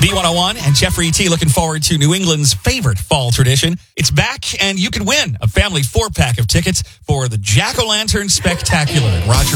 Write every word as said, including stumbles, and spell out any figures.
B one oh one and Jeffrey T. looking forward to New England's favorite fall tradition. It's back, and you can win a family four-pack of tickets for the Jack-O-Lantern Spectacular. Roger